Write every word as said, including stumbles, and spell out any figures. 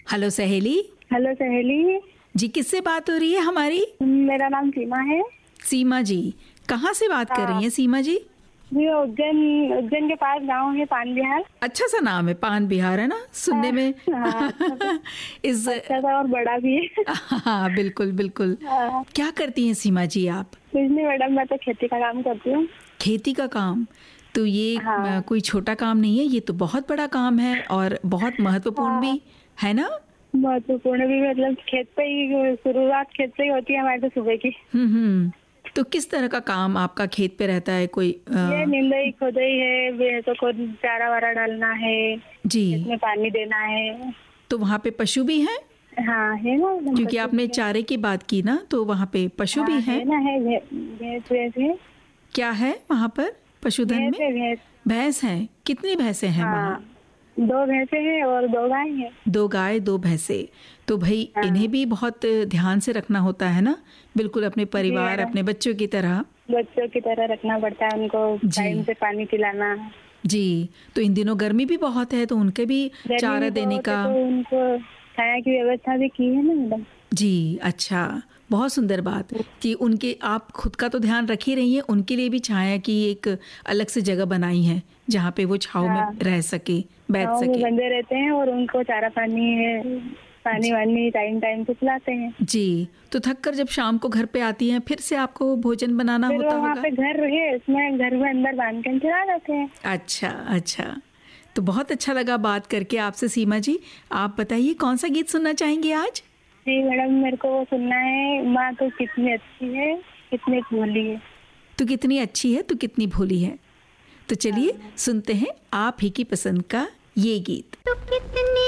Hello सहेली। Hello सहेली जी, किससे बात हो रही है हमारी? मेरा नाम सीमा है। सीमा जी, कहाँ से बात कर रही हैं सीमा जी? जी, उज्जैन उज्जैन के पास गांव है पान बिहार। अच्छा सा नाम है, पान बिहार, है ना सुनने में? हाँ, इस अच्छा सा और बड़ा भी है। हाँ बिल्कुल बिल्कुल। हाँ। क्या करती हैं सीमा जी आप? कुछ नहीं मैडम, मैं तो खेती का काम करती हूँ। खेती का काम? तो ये हाँ। अ, कोई छोटा काम नहीं है, ये तो बहुत बड़ा काम है और बहुत महत्वपूर्ण हाँ, भी है ना? महत्वपूर्ण भी, मतलब खेत पे ही शुरुआत खेत से ही होती है हमारे तो सुबह की। हम्म हम्म। तो किस तरह का काम आपका खेत पे रहता है? कोई आ... ये निंदाई खोदाई है, भैंसों को चारा वारा डालना है, जी, इसमें पानी देना है। तो वहाँ पे पशु भी हैं? हाँ है ना एकदम, क्योंकि पशु आपने भी है। चारे की बात की ना, तो वहाँ पे पशु हाँ भी हैं? है ना, है भै- भैंस भैंस है। क्या है वहाँ पर पशुधन भैंस में? है भैंस। भैंस हैं? कितनी भैंसें हैं वहाँ? हाँ, दो भैंसे हैं और दो गाय हैं। दो गाय दो भैंसे। तो भाई हाँ। इन्हें भी बहुत ध्यान से रखना होता है ना, बिल्कुल अपने जी परिवार मैडम, अपने बच्चों की तरह। बच्चों की तरह रखना पड़ता है उनको, जी टाइम से पानी पिलाना। जी। तो इन दिनों गर्मी भी बहुत है, तो उनके भी गर्मी चारा भी देने बहुत है का। तो उनको छाया की व्यवस्था भी की है ना मैडम। जी अच्छा, बहुत सुंदर बात कि उनके आप खुद का तो ध्यान रख ही रही हैं, उनके लिए भी छाया की एक अलग से जगह बनाई है जहाँ पे वो छाव में हाँ, रह सके, बैठ गाँव में सके। बंदे रहते हैं और उनको चारा पानी है, पानी वानी टाइम टाइम से पिलाते हैं। जी, तो थक कर जब शाम को घर पे आती हैं, फिर से आपको भोजन बनाना फिर होता वो वहाँ होगा? पे घर है, उसमें घर में अंदर बांध के चला जाते हैं। अच्छा अच्छा। तो बहुत अच्छा लगा बात करके आपसे सीमा जी। आप बताइए कौन सा गीत सुनना चाहेंगे आज? जी मैडम, मेरे को वो सुनना है, माँ तो कितनी अच्छी है कितनी भोली है। तू कितनी अच्छी है तू कितनी भोली है। तो चलिए हाँ। सुनते हैं आप ही की पसंद का ये गीत। तू कितनी